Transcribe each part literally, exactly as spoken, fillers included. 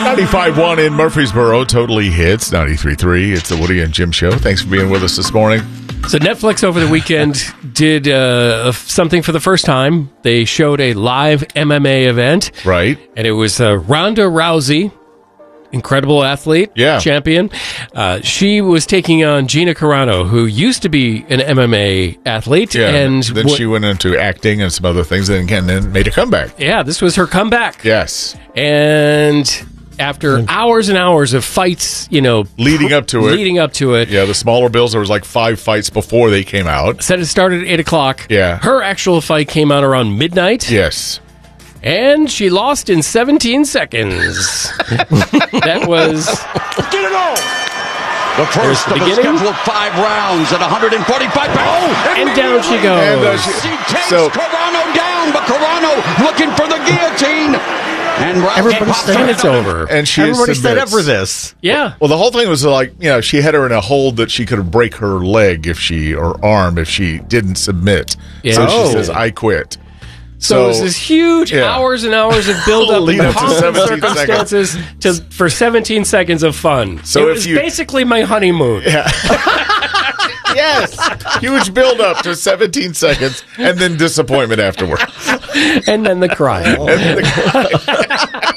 ninety-five point one in Murfreesboro, Totally Hits, ninety-three point three. It's the Woody and Jim Show. Thanks for being with us this morning. So Netflix over the weekend did uh, something for the first time. They showed a live M M A event. Right. And it was uh, Ronda Rousey, incredible athlete, yeah. champion. Uh, she was taking on Gina Carano, who used to be an M M A athlete. Yeah, and then w- she went into acting and some other things, and again, then made a comeback. Yeah, this was her comeback. Yes. And after hours and hours of fights, you know, leading up to it, leading up to it, yeah, the smaller bills. There was like five fights before they came out. Said it started at eight o'clock. Yeah, her actual fight came out around midnight. Yes, and she lost in seventeen seconds. That was get it on. The first the of the scheduled five rounds at one hundred forty-five pounds. Oh, and down she goes. And, uh, she, she takes so, Carano down, but Carano looking for the guillotine. And everybody said it's over. And she everybody submits. said up for this. Yeah. Well, the whole thing was like, you know, she had her in a hold that she could break her leg if she or arm if she didn't submit. Yeah. So Oh. she says, "I quit." So, So it was this huge yeah. hours and hours of build-up Lead and up to pomp and seventeen circumstances to, for seventeen seconds of fun. So it if was you- basically my honeymoon. Yeah. Yes, huge build up to seventeen seconds, and then disappointment afterward, and then the crying. And then the crying.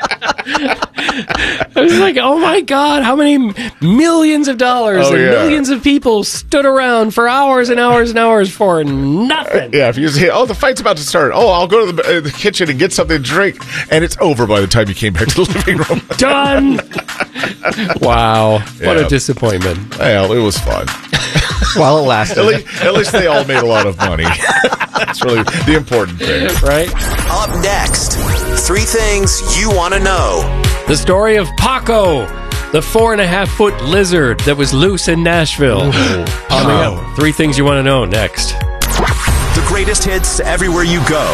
I was like, oh my God, how many millions of dollars Oh, and yeah. millions of people stood around for hours and hours and hours for nothing. Yeah, if you say, "Oh, the fight's about to start," oh, I'll go to the, uh, the kitchen and get something to drink, and it's over by the time you came back to the living room. Done. Wow, what Yeah. a disappointment. Well, it was fun. While it lasted. At least, at least they all made a lot of money. That's really the important thing. Right? Up next, three things you want to know. The story of Paco, the four and a half foot lizard that was loose in Nashville. Coming up, three things you want to know next. The greatest hits everywhere you go.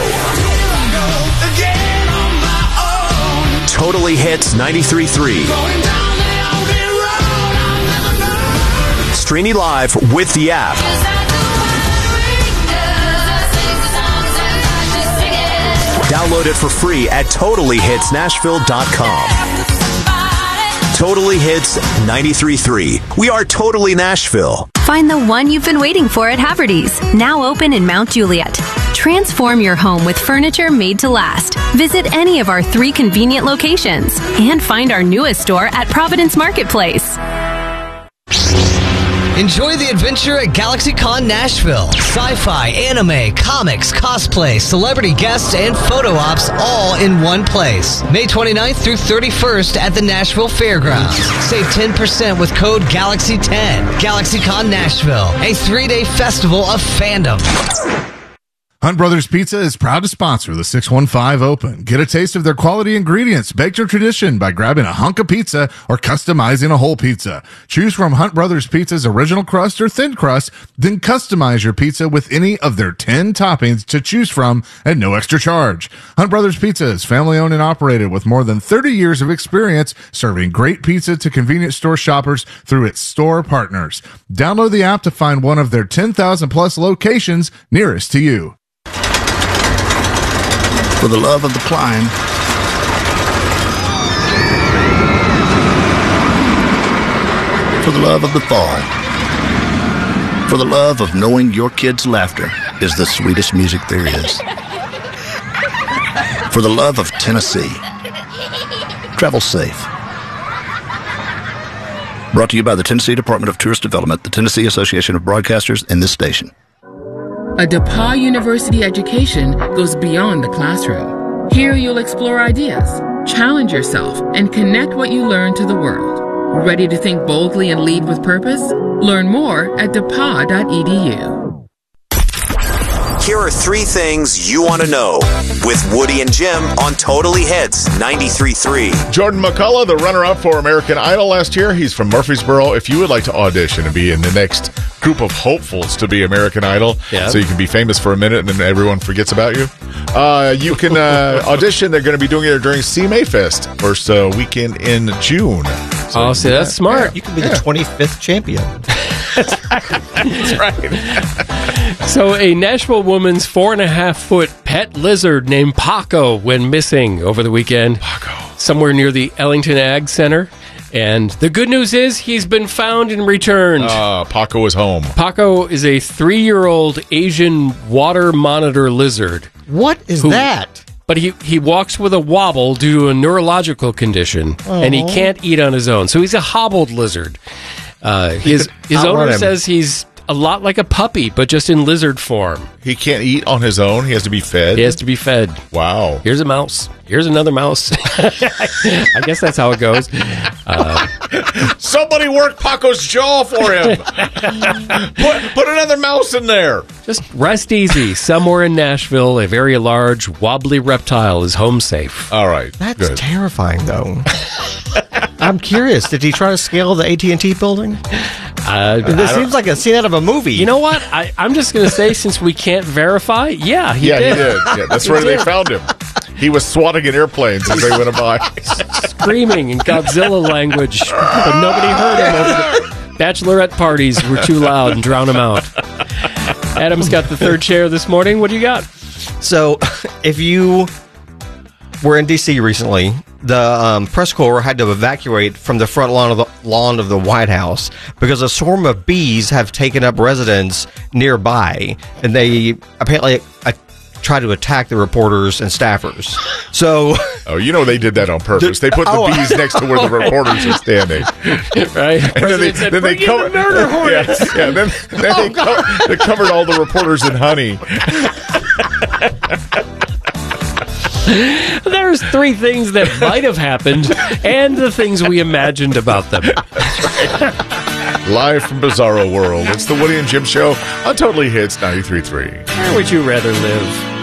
Totally Hits ninety-three point three. Streaming live with the app. Download it for free at totally hits nashville dot com. Totally Hits ninety-three point three. We are Totally Nashville. Find the one you've been waiting for at Haverty's, now open in Mount Juliet. Transform your home with furniture made to last. Visit any of our three convenient locations and find our newest store at Providence Marketplace. Enjoy the adventure at GalaxyCon Nashville. Sci-fi, anime, comics, cosplay, celebrity guests, and photo ops all in one place. May twenty-ninth through thirty-first at the Nashville Fairgrounds. Save ten percent with code Galaxy ten. GalaxyCon Nashville, a three-day festival of fandom. Hunt Brothers Pizza is proud to sponsor the six one five Open. Get a taste of their quality ingredients, baked your tradition by grabbing a hunk of pizza or customizing a whole pizza. Choose from Hunt Brothers Pizza's original crust or thin crust, then customize your pizza with any of their ten toppings to choose from at no extra charge. Hunt Brothers Pizza is family owned and operated with more than thirty years of experience serving great pizza to convenience store shoppers through its store partners. Download the app to find one of their ten thousand plus locations nearest to you. For the love of the climb, for the love of the fall, for the love of knowing your kids' laughter is the sweetest music there is, for the love of Tennessee. Travel safe. Brought to you by the Tennessee Department of Tourist Development, the Tennessee Association of Broadcasters, and this station. A DePauw University education goes beyond the classroom. Here you'll explore ideas, challenge yourself, and connect what you learn to the world. Ready to think boldly and lead with purpose? Learn more at depaw dot e d u. Here are three things you want to know with Woody and Jim on Totally Hits ninety-three point three. Jordan McCullough, the runner-up for American Idol last year. He's from Murfreesboro. If you would like to audition and be in the next group of hopefuls to be American Idol, yeah. so you can be famous for a minute and then everyone forgets about you, uh, you can uh, audition. They're going to be doing it during C M A Fest, first uh, weekend in June. So oh, see, that's smart. Yeah. You can be yeah. the twenty-fifth champion. That's right. So a Nashville woman's four and a half foot pet lizard named Paco went missing over the weekend. Paco. somewhere near the Ellington Ag Center. And the good news is he's been found and returned. Uh, Paco is home. Paco is a three-year-old Asian water monitor lizard. What is who- that? But he, he walks with a wobble due to a neurological condition, and he Oh. can't eat on his own. So he's a hobbled lizard. Uh, his his outrun owner him. says he's a lot like a puppy, but just in lizard form. He can't eat on his own. He has to be fed. He has to be fed. Wow. Here's a mouse. Here's another mouse. I guess that's how it goes. Uh, Somebody work Paco's jaw for him. put, put another mouse in there. just rest easy. Somewhere in Nashville, a very large, wobbly reptile is home safe. All right. That's good. terrifying, though. I'm curious. Did he try to scale the A T and T building? Uh, This seems like a scene out of a movie. You know what? I, I'm just going to say, since we can't verify, yeah, he yeah, did. he did. Yeah, that's He where they did. found him. He was swatting at airplanes as they went by. Screaming in Godzilla language, but nobody heard him over the bachelorette parties were too loud and drowned him out. Adam's got the third chair this morning. What do you got? So, if you were in D C recently, the um, press corps had to evacuate from the front lawn of the lawn of the White House because a swarm of bees have taken up residence nearby, and they apparently uh, try to attack the reporters and staffers. So, Oh, you know they did that on purpose. They put the Oh. bees next to where the reporters are standing. Right? And then they, President said, then they "Bring in covered the murder hornets." Yeah, yeah, then, then they, co- they covered all the reporters in honey. There's three things that might have happened and the things we imagined about them. Live from Bizarro World. It's the Woody and Jim Show on Totally Hits ninety-three point three. Where would you rather live?